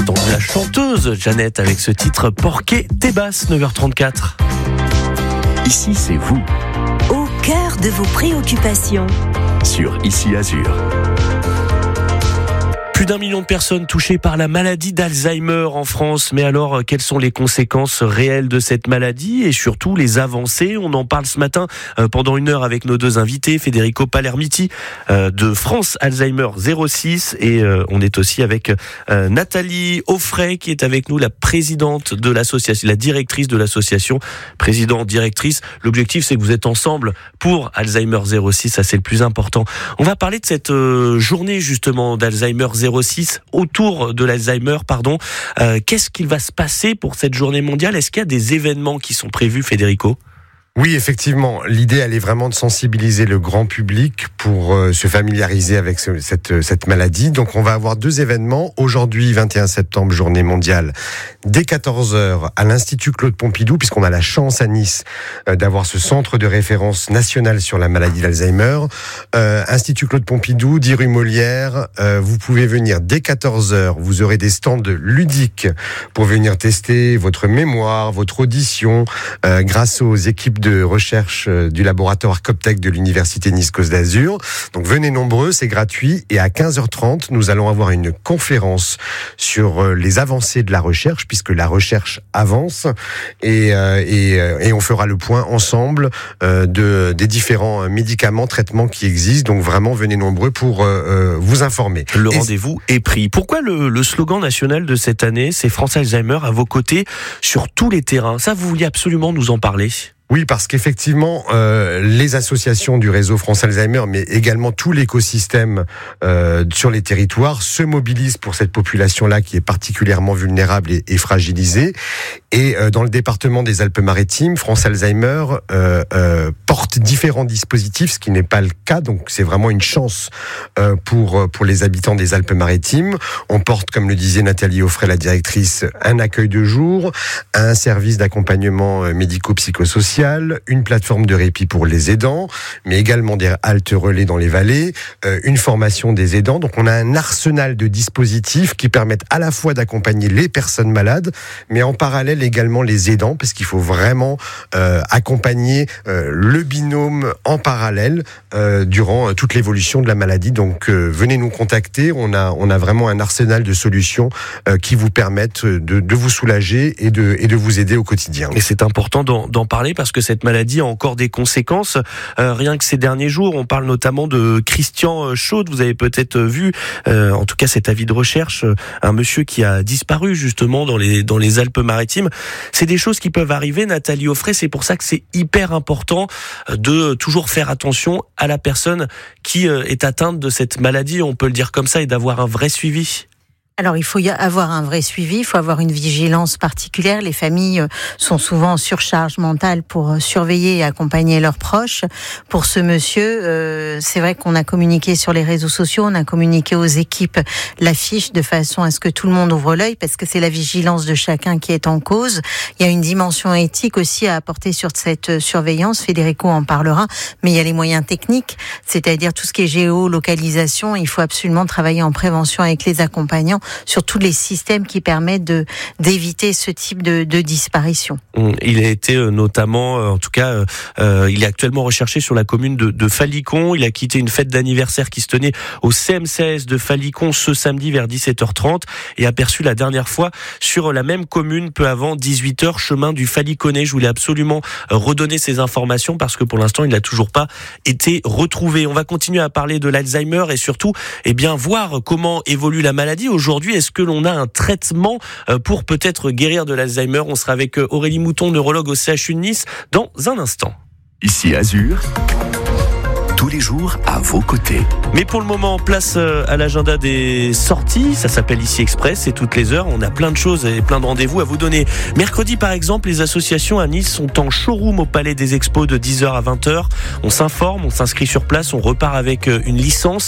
entendu la chanteuse Jeannette avec ce titre Porqué Tebas, 9h34. Ici, c'est vous. Au cœur de vos préoccupations. Sur Ici Azur. Plus d'1 million de personnes touchées par la maladie d'Alzheimer en France. Mais alors, quelles sont les conséquences réelles de cette maladie et surtout les avancées? On en parle ce matin pendant 1 heure avec nos 2 invités, Federico Palermiti de France Alzheimer 06 et on est aussi avec Nathalie Offray qui est avec nous, la présidente de l'association, la directrice de l'association, présidente, directrice. L'objectif, c'est que vous êtes ensemble pour Alzheimer 06, ça c'est le plus important. On va parler de cette journée justement d'Alzheimer 06, autour de l'Alzheimer, pardon. Qu'est-ce qu'il va se passer pour cette journée mondiale? Est-ce qu'il y a des événements qui sont prévus, Federico? Oui, effectivement. L'idée, elle est vraiment de sensibiliser le grand public pour se familiariser avec cette maladie. Donc, on va avoir 2 événements. Aujourd'hui, 21 septembre, journée mondiale, dès 14h, à l'Institut Claude Pompidou, puisqu'on a la chance à Nice d'avoir ce centre de référence national sur la maladie d'Alzheimer. Institut Claude Pompidou, 10 rue Molière. Vous pouvez venir dès 14h. Vous aurez des stands ludiques pour venir tester votre mémoire, votre audition, grâce aux équipes de recherche du laboratoire Coptec de l'Université Nice-Côte d'Azur. Donc venez nombreux, c'est gratuit. Et à 15h30, nous allons avoir une conférence sur les avancées de la recherche, puisque la recherche avance. Et on fera le point ensemble des différents médicaments, traitements qui existent. Donc vraiment, venez nombreux pour vous informer. Le rendez-vous est pris. Pourquoi le slogan national de cette année, c'est France Alzheimer à vos côtés sur tous les terrains? Ça, vous vouliez absolument nous en parler? Oui, parce qu'effectivement, les associations du réseau France Alzheimer, mais également tout l'écosystème sur les territoires, se mobilisent pour cette population-là qui est particulièrement vulnérable et fragilisée. Et dans le département des Alpes-Maritimes, France Alzheimer porte différents dispositifs, ce qui n'est pas le cas. Donc, c'est vraiment une chance pour les habitants des Alpes-Maritimes. On porte, comme le disait Nathalie Offray, la directrice, un accueil de jour, un service d'accompagnement médico-psychosocial, une plateforme de répit pour les aidants, mais également des haltes relais dans les vallées, une formation des aidants. Donc on a un arsenal de dispositifs qui permettent à la fois d'accompagner les personnes malades, mais en parallèle également les aidants, parce qu'il faut vraiment accompagner le binôme en parallèle durant toute l'évolution de la maladie. Donc venez nous contacter, on a vraiment un arsenal de solutions qui vous permettent de vous soulager et de vous aider au quotidien. Et c'est important d'en parler parce que cette maladie a encore des conséquences. Rien que ces derniers jours, on parle notamment de Christian Chaude. Vous avez peut-être vu, en tout cas cet avis de recherche, un monsieur qui a disparu justement dans les Alpes-Maritimes. C'est des choses qui peuvent arriver, Nathalie Offray. C'est pour ça que c'est hyper important de toujours faire attention à la personne qui est atteinte de cette maladie, on peut le dire comme ça, et d'avoir un vrai suivi. Alors, il faut y avoir un vrai suivi, il faut avoir une vigilance particulière. Les familles sont souvent en surcharge mentale pour surveiller et accompagner leurs proches. Pour ce monsieur, c'est vrai qu'on a communiqué sur les réseaux sociaux, on a communiqué aux équipes l'affiche de façon à ce que tout le monde ouvre l'œil, parce que c'est la vigilance de chacun qui est en cause. Il y a une dimension éthique aussi à apporter sur cette surveillance. Federico en parlera, mais il y a les moyens techniques, c'est-à-dire tout ce qui est géolocalisation. Il faut absolument travailler en prévention avec les accompagnants sur tous les systèmes qui permettent d'éviter ce type de disparition. Il a été notamment, en tout cas, il est actuellement recherché sur la commune de Falicon. Il a quitté une fête d'anniversaire qui se tenait au CMCS de Falicon ce samedi vers 17h30 et aperçu la dernière fois sur la même commune peu avant 18h, chemin du Faliconnet. Je voulais absolument redonner ces informations parce que pour l'instant, il n'a toujours pas été retrouvé. On va continuer à parler de l'Alzheimer et surtout, voir comment évolue la maladie. Aujourd'hui, est-ce que l'on a un traitement pour peut-être guérir de l'Alzheimer? On sera avec Aurélie Mouton, neurologue au CHU de Nice, dans un instant. Ici Azur, tous les jours à vos côtés. Mais pour le moment, place à l'agenda des sorties. Ça s'appelle Ici Express, c'est toutes les heures. On a plein de choses et plein de rendez-vous à vous donner. Mercredi, par exemple, les associations à Nice sont en showroom au Palais des Expos de 10h à 20h. On s'informe, on s'inscrit sur place, on repart avec une licence.